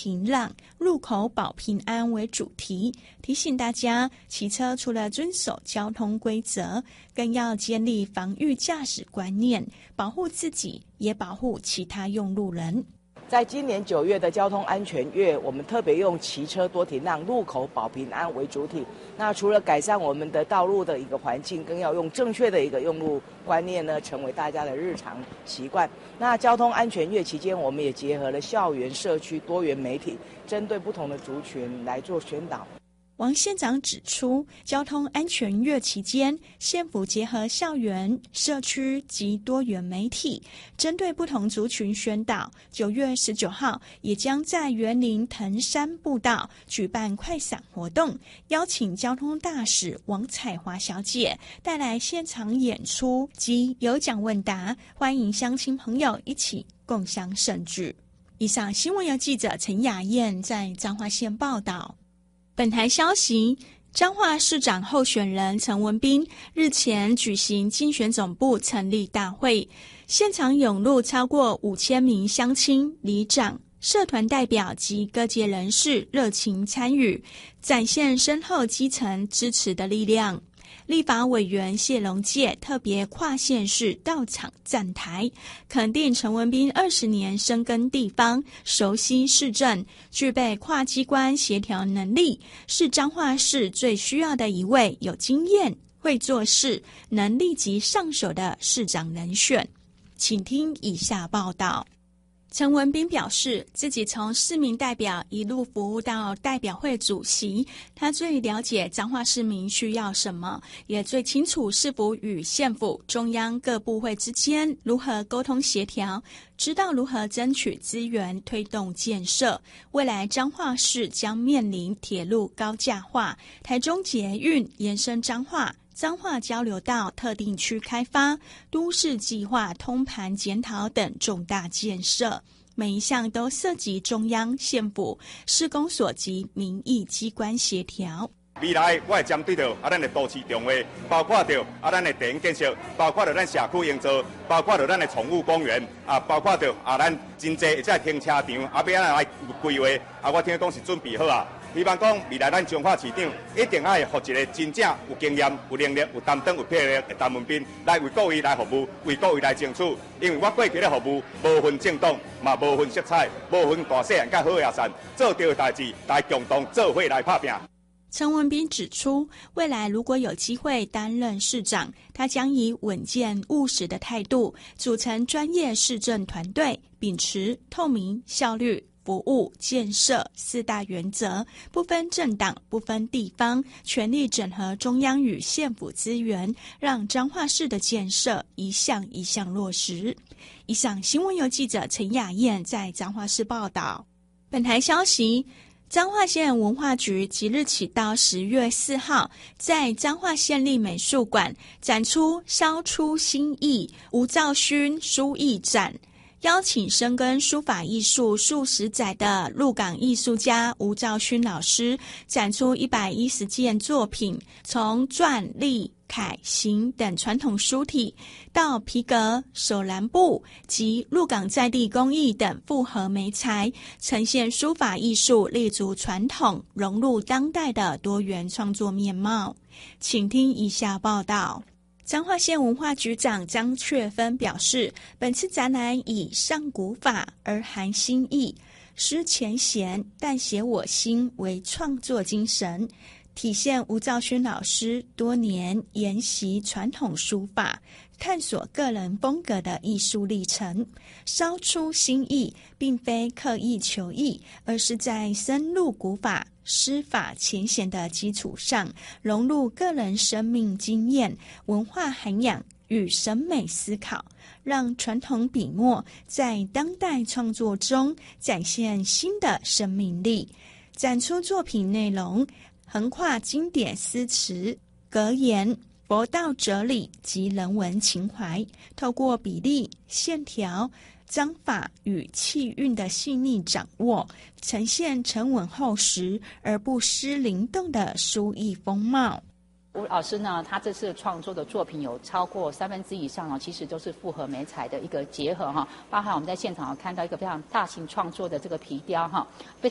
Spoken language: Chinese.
停让，路口保平安为主题，提醒大家骑车除了遵守交通规则，更要建立防御驾驶观念，保护自己，也保护其他用路人。 在今年9月的交通安全月，我们特别用骑车多停让、路口保平安为主体。那除了改善我们的道路的一个环境，更要用正确的一个用路观念呢，成为大家的日常习惯。那交通安全月期间，我们也结合了校园、社区多元媒体，针对不同的族群来做宣导。 王县长指出，交通安全月期间，县府结合校园、社区及多元媒体，针对不同族群宣导。9月19号也将在园林藤山步道举办快闪活动，邀请交通大使王彩华小姐带来现场演出及有奖问答，欢迎乡亲朋友一起共襄盛举。以上新闻由记者陈雅燕在彰化县报道。本台消息，彰化市长候选人陈文彬日前举行竞选总部成立大会，现场涌入超过5000名乡亲、里长、社团代表及各界人士热情参与，展现深厚基层支持的力量。立法委员谢龙介特别跨县市到场站台，肯定陈文彬20年深耕地方，熟悉市政，具备跨机关协调能力，是彰化市最需要的一位有经验、会做事、能立即上手的市长人选。请听以下报道。陈文彬表示，自己从市民代表一路服务到代表会主席，他最了解彰化市民需要什么，也最清楚市府与县府、中央各部会之间如何沟通协调，知道如何争取资源推动建设。未来彰化市将面临铁路高架化、台中捷运延伸彰化交流道特定区开发、都市计划通盘检讨等重大建设，每一项都涉及中央、县府、市公所及民意机关协调。 未来我会针对到咱的都市重划，包括到咱的地建设，包括到咱社区营造，包括到咱的宠物公园，包括到咱真济这停车场，要安怎来规划，我听讲是准备好啊。希望讲未来咱彰化市长一定要互一个真正有经验、有能力、有担当、有魄力的陈文彬来为各位来服务，为各位来争取。因为我过去的服务无分政党，嘛无分色彩，无分大细甲好野善，做对的代志来共同做伙来打拼。 陈文彬指出，未来如果有机会担任市长，他将以稳健务实的态度，组成专业市政团队，秉持透明、效率、服务、建设4大原则，不分政党、不分地方，全力整合中央与县府资源，让彰化市的建设一项一项落实。以上新闻由记者陈雅燕在彰化市报道。本台消息，彰化县文化局即日起到10月4号，在彰化县立美术馆展出烧出新意吴兆勋书艺展，邀请深耕书法艺术数十载的鹿港艺术家吴兆勋老师，展出110件作品，从篆、隶、楷、行等传统书体，到皮革、手蓝布及鹿港在地工艺等复合媒材，呈现书法艺术立足传统、融入当代的多元创作面貌。请听以下报道。彰化县文化局长张雀芬表示，本次展览以上古法而含新意，诗浅显但写我心为创作精神，体现吴兆勋老师多年研习传统书法，探索个人风格的艺术历程，烧出新意，并非刻意求异，而是在深入古法诗法浅显的基础上，融入个人生命经验、文化涵养与审美思考，让传统笔墨在当代创作中展现新的生命力。展出作品内容横跨经典诗词、格言、佛道哲理及人文情怀，透过比例、线条、章法与气韵的细腻掌握，呈现沉稳厚实而不失灵动的书艺风貌。 吴老师呢，他这次创作的作品有超过1/3以上其实都是复合媒材的一个结合包含我们在现场看到一个非常大型创作的这个皮雕